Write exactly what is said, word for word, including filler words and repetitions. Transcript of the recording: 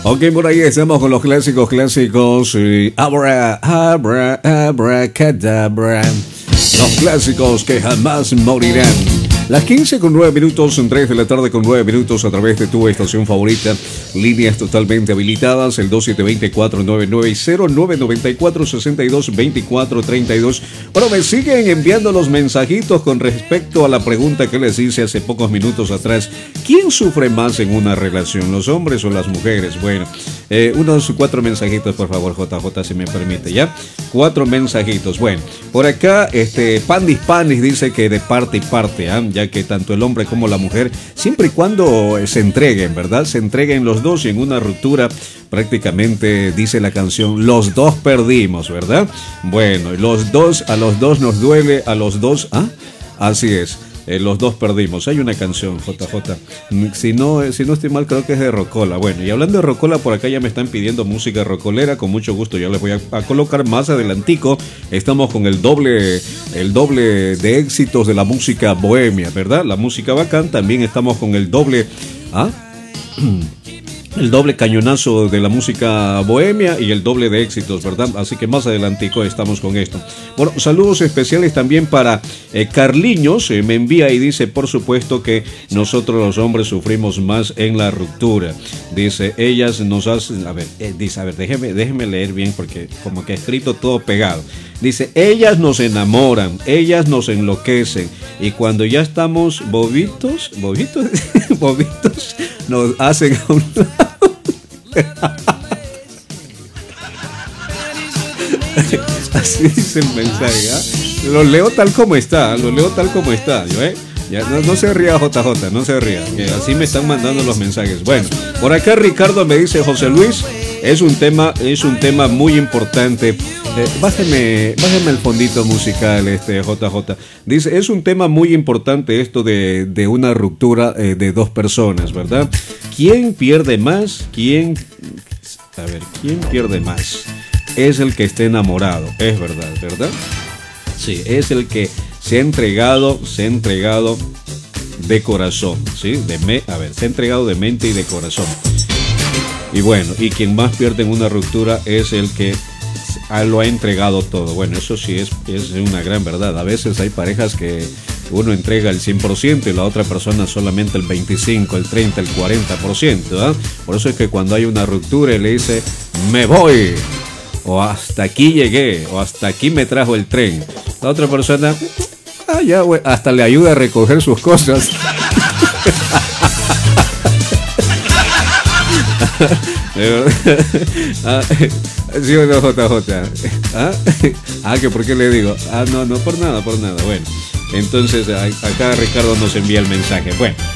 Ok, por ahí estamos con los clásicos, clásicos. Y abra, abra, abra, cadabra. Los clásicos que jamás morirán. Las quince con nueve minutos, en tres de la tarde con nueve minutos a través de tu estación favorita. Líneas totalmente habilitadas, el dos siete dos cuatro nueve nueve cero nueve nueve cuatro seis dos dos cuatro tres dos. Bueno, me siguen enviando los mensajitos con respecto a la pregunta que les hice hace pocos minutos atrás. ¿Quién sufre más en una relación, los hombres o las mujeres? Bueno, eh, unos cuatro mensajitos, por favor, J J, si me permite, ¿ya? Cuatro mensajitos. Bueno, por acá, este, Pandis Pandis dice que de parte y parte, ¿ah? ¿eh? Ya que tanto el hombre como la mujer, siempre y cuando se entreguen, ¿verdad? Se entreguen los dos y en una ruptura prácticamente dice la canción, los dos perdimos, ¿verdad? Bueno, los dos, a los dos nos duele, a los dos, ¿ah? Así es. Eh, los dos perdimos. Hay una canción, J J. Si no, si no estoy mal, creo que es de Rocola. Bueno, y hablando de Rocola, por acá ya me están pidiendo música rocolera. Con mucho gusto, ya les voy a, a colocar más adelantico. Estamos con el doble, el doble de éxitos de la música bohemia, ¿verdad? La música bacán. También estamos con el doble. ¿Ah? El doble cañonazo de la música bohemia y el doble de éxitos, ¿verdad? Así que más adelantico estamos con esto. Bueno, saludos especiales también para eh, Carliños, eh, me envía y dice, por supuesto que nosotros los hombres sufrimos más en la ruptura. Dice, ellas nos hacen, a ver, eh, dice, a ver, déjeme, déjeme leer bien porque como que ha escrito todo pegado. Dice, ellas nos enamoran, ellas nos enloquecen y cuando ya estamos bobitos, bobitos, bobitos, nos hacen a un lado. Así dice el mensaje, ¿eh? Lo leo tal como está, lo leo tal como está, ¿eh? Ya, no, no se ría J J, no se ría, que así me están mandando los mensajes. Bueno, por acá Ricardo me dice, José Luis, es un tema, es un tema muy importante. Eh, bájeme, bájeme el fondito musical, este J J. Dice, es un tema muy importante esto de, de una ruptura eh, de dos personas, ¿verdad? ¿Quién pierde más? ¿Quién? A ver, ¿quién pierde más? Es el que esté enamorado, es verdad, ¿verdad? Sí, es el que se ha entregado, se ha entregado de corazón, ¿sí? De me, a ver, se ha entregado de mente y de corazón. Y bueno, y quien más pierde en una ruptura es el que lo ha entregado todo. Bueno, eso sí es, es una gran verdad. A veces hay parejas que uno entrega el cien por ciento y la otra persona solamente el veinticinco, el treinta, el cuarenta por ciento, ¿eh? Por eso es que cuando hay una ruptura y le dice, me voy, o hasta aquí llegué, o hasta aquí me trajo el tren, la otra persona, ah, ya, güey, hasta le ayuda a recoger sus cosas. Ah, ¿sí o no, J J? ¿Ah? Ah, que por qué le digo, ah, no, no, por nada, por nada. Bueno, entonces acá Ricardo nos envía el mensaje. Bueno,